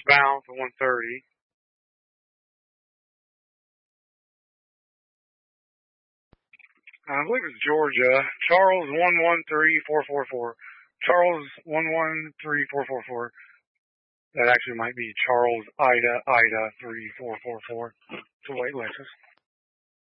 bound for 130. I believe it's Georgia. Charles 113444. Charles 113444. That actually might be Charles Ida 3444. It's a white Lexus.